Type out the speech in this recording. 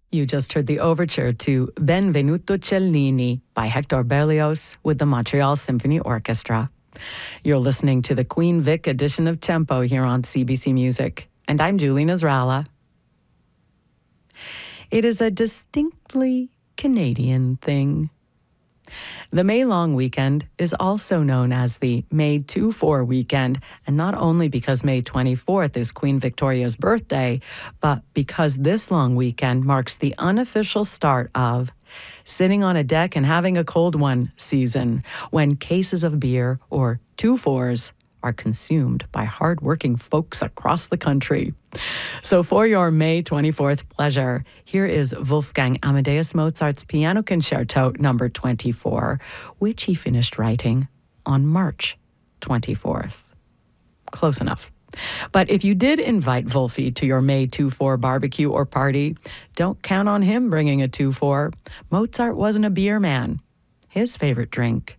You just heard the overture to Benvenuto Cellini by Hector Berlioz with the Montreal Symphony Orchestra. You're listening to the Queen Vic edition of Tempo here on CBC Music, and I'm Julie Nasrallah. It is a distinctly Canadian thing. The May Long Weekend is also known as the May 2-4 weekend, and not only because May 24th is Queen Victoria's birthday, but because this long weekend marks the unofficial start of sitting on a deck and having a cold one season, when cases of beer, or 2-4s, are consumed by hard-working folks across the country. So for your May 24th pleasure, here is Wolfgang Amadeus Mozart's Piano Concerto No. 24, which he finished writing on March 24th. Close enough. But if you did invite Wolfie to your May 2-4 barbecue or party, don't count on him bringing a 2-4. Mozart wasn't a beer man. His favorite drink